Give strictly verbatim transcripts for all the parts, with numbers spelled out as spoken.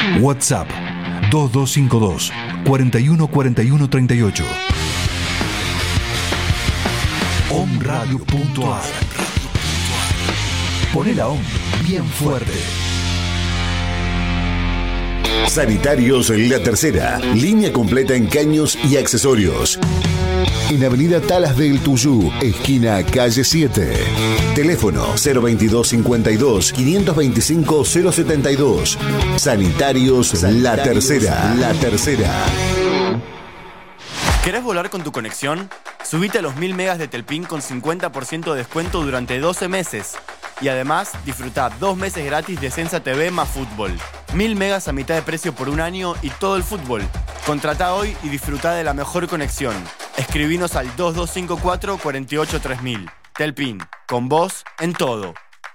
WhatsApp dos dos cinco dos, cuatro uno cuatro uno tres ocho. Omradio punto ar. Poné la OM bien fuerte. Sanitarios La Tercera. Línea completa en caños y accesorios. En Avenida Talas del Tuyú, esquina Calle siete. Teléfono cero veintidós cincuenta y dos, quinientos veinticinco, cero setenta y dos. Sanitarios, Sanitarios La Tercera. La Tercera. ¿Querés volar con tu conexión? Subite a los mil megas de Telpin con cincuenta por ciento de descuento durante doce meses. Y además, disfrutá dos meses gratis de Sensa T V más fútbol. Mil megas a mitad de precio por un año y todo el fútbol. Contratá hoy y disfrutá de la mejor conexión. Escribinos al dos dos cinco cuatro, cuatro ocho tres mil. Telpin, con vos en todo.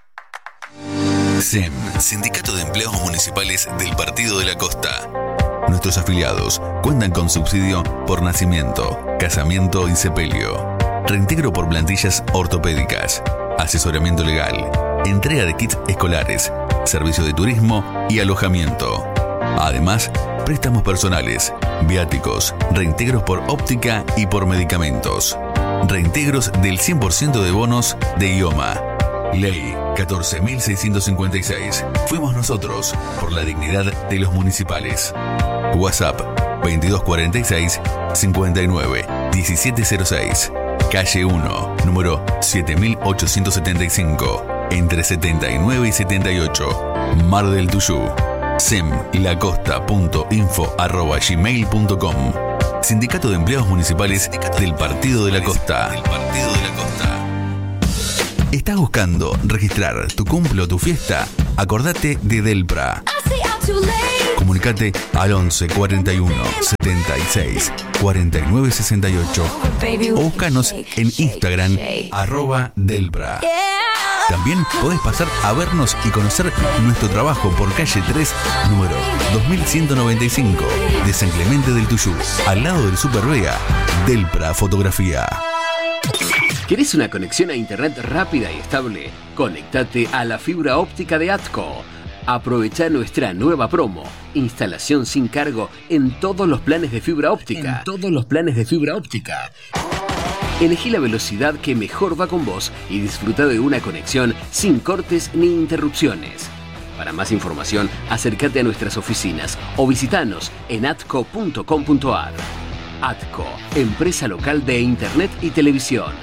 S E M, Sindicato de Empleados Municipales del Partido de la Costa. Nuestros afiliados cuentan con subsidio por nacimiento, casamiento y sepelio, reintegro por plantillas ortopédicas, asesoramiento legal, entrega de kits escolares, servicio de turismo y alojamiento. Además, préstamos personales, viáticos, reintegros por óptica y por medicamentos, reintegros del cien por ciento de bonos de idioma. Ley catorce mil seiscientos cincuenta y seis. Fuimos nosotros por la dignidad de los municipales. WhatsApp veintidós cuarenta y seis, cincuenta y nueve, diecisiete cero seis. Calle uno, número siete mil ochocientos setenta y cinco, entre setenta y nueve y setenta y ocho, Mar del Tuyú. semlacosta.info arroba gmail punto com. Sindicato de Empleados Municipales del Partido de la Costa. Del Partido de la Costa. ¿Estás buscando registrar tu cumple o tu fiesta? Acordate de Delpra. Comunicate al once cuarenta y uno, setenta y seis, cuarenta y nueve sesenta y ocho o búscanos en Instagram arroba Delpra. También podés pasar a vernos y conocer nuestro trabajo por calle tres, número dos mil ciento noventa y cinco, de San Clemente del Tuyú, al lado del Super Vea. Delpra Fotografía. ¿Querés una conexión a internet rápida y estable? Conéctate a la fibra óptica de ATCO. Aprovecha nuestra nueva promo. Instalación sin cargo en todos los planes de fibra óptica. En todos los planes de fibra óptica. Elegí la velocidad que mejor va con vos y disfruta de una conexión sin cortes ni interrupciones. Para más información, acércate a nuestras oficinas o visitanos en atco punto com punto ar. ATCO, empresa local de internet y televisión.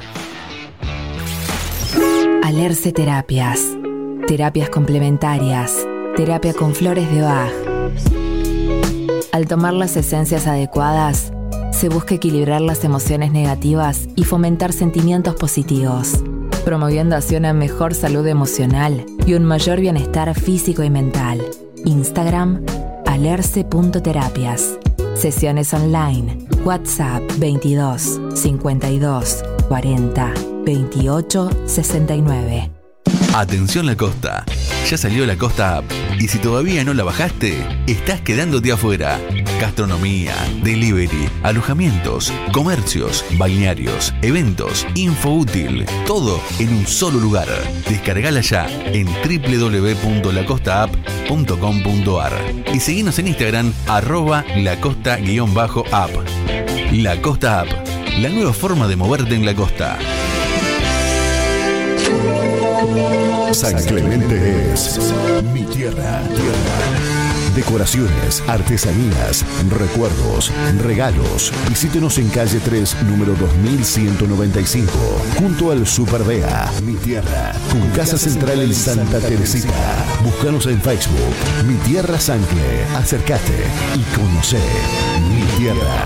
Alerce Terapias. Terapias complementarias. Terapia con flores de Bach. Al tomar las esencias adecuadas, se busca equilibrar las emociones negativas y fomentar sentimientos positivos, promoviendo así una mejor salud emocional y un mayor bienestar físico y mental. Instagram, alerce punto terapias. Sesiones online. WhatsApp veintidós, cincuenta y dos, cuarenta, veintiocho, sesenta y nueve. Atención La Costa, ya salió La Costa App y si todavía no la bajaste, estás quedándote afuera. Gastronomía, delivery, alojamientos, comercios, balnearios, eventos, info útil, todo en un solo lugar. Descargala ya en doble u doble u doble u punto la costa app punto com punto ar y seguinos en Instagram arroba lacosta-app. La Costa App, la nueva forma de moverte en la costa. San Clemente es mi tierra. Decoraciones, artesanías, recuerdos, regalos. Visítenos en calle tres, número dos mil ciento noventa y cinco, junto al Super Vea. Mi tierra, con casa central en Santa Teresita. Búscanos en Facebook, Mi Tierra Sancle. Acércate y conoce mi tierra.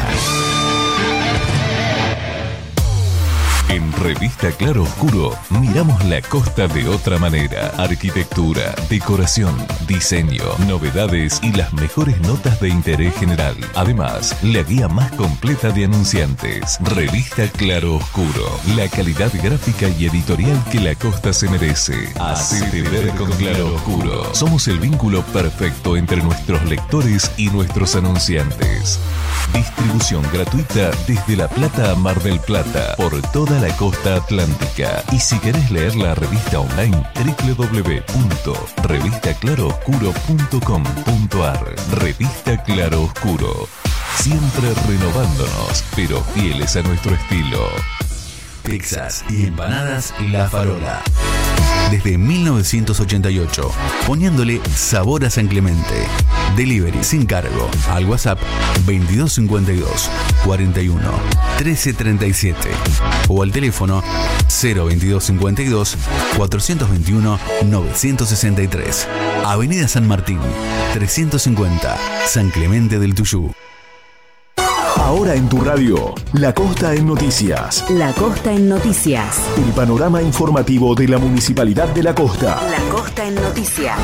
En Revista Claro Oscuro miramos la costa de otra manera. Arquitectura, decoración, diseño, novedades y las mejores notas de interés general. Además, la guía más completa de anunciantes. Revista Claro Oscuro. La calidad gráfica y editorial que la costa se merece. Hacete ver con Claro Oscuro. Somos el vínculo perfecto entre nuestros lectores y nuestros anunciantes. Distribución gratuita desde La Plata a Mar del Plata por toda la costa atlántica. Y si querés leer la revista online, doble u doble u doble u punto revista claro oscuro punto com punto a r. Revista Claro Oscuro. Siempre renovándonos, pero fieles a nuestro estilo. Pizzas y empanadas La Farola. Desde mil novecientos ochenta y ocho, poniéndole sabor a San Clemente. Delivery sin cargo al WhatsApp veintidós cincuenta y dos, cuarenta y uno, trece treinta y siete o al teléfono cero veintidós cincuenta y dos, cuatrocientos veintiuno, novecientos sesenta y tres. Avenida San Martín, trescientos cincuenta, San Clemente del Tuyú. Ahora en tu radio, La Costa en Noticias. La Costa en Noticias. El panorama informativo de la Municipalidad de La Costa. La Costa en Noticias.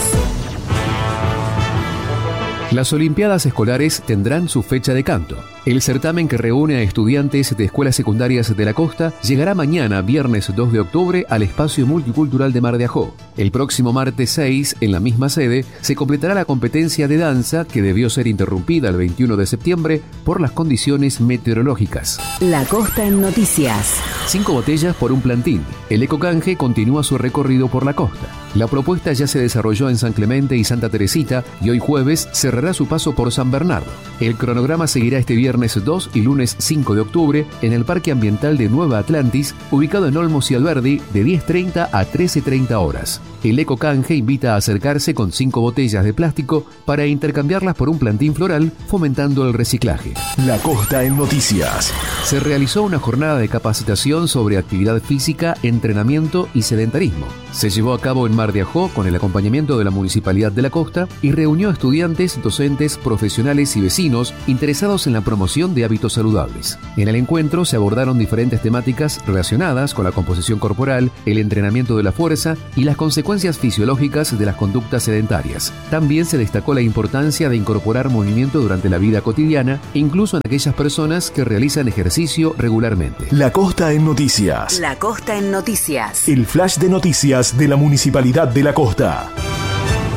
Las Olimpiadas Escolares tendrán su fecha de canto. El certamen que reúne a estudiantes de escuelas secundarias de la costa llegará mañana, viernes dos de octubre, al Espacio Multicultural de Mar de Ajó. El próximo martes seis, en la misma sede, se completará la competencia de danza que debió ser interrumpida el veintiuno de septiembre por las condiciones meteorológicas. La Costa en Noticias. Cinco botellas por un plantín. El ecocanje continúa su recorrido por la costa. La propuesta ya se desarrolló en San Clemente y Santa Teresita y hoy jueves cerrará su paso por San Bernardo. El cronograma seguirá este viernes dos y lunes cinco de octubre en el Parque Ambiental de Nueva Atlantis, ubicado en Olmos y Alberdi, de diez treinta a trece treinta horas. El ecocanje invita a acercarse con cinco botellas de plástico para intercambiarlas por un plantín floral, fomentando el reciclaje. La Costa en Noticias. Se realizó una jornada de capacitación sobre actividad física, entrenamiento y sedentarismo. Se llevó a cabo en Mar de Ajó con el acompañamiento de la Municipalidad de la Costa y reunió a estudiantes, docentes, profesionales y vecinos interesados en la promoción de hábitos saludables. En el encuentro se abordaron diferentes temáticas relacionadas con la composición corporal, el entrenamiento de la fuerza y las consecuencias fisiológicas de las conductas sedentarias. También se destacó la importancia de incorporar movimiento durante la vida cotidiana, incluso en aquellas personas que realizan ejercicio regularmente. La Costa en Noticias. La Costa en Noticias. El flash de noticias de la Municipalidad de La Costa.